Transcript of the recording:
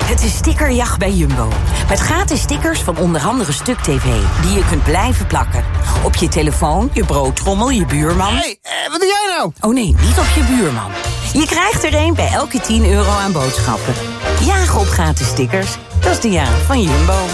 Het is stickerjacht bij Jumbo. Met gratis stickers van onder andere Stuk TV... die je kunt blijven plakken. Op je telefoon, je broodtrommel, je buurman... Hé, wat doe jij nou? Oh nee, niet op je buurman. Je krijgt er een bij elke €10 aan boodschappen. Jagen op gratis stickers, dat is de jaag van Jumbo.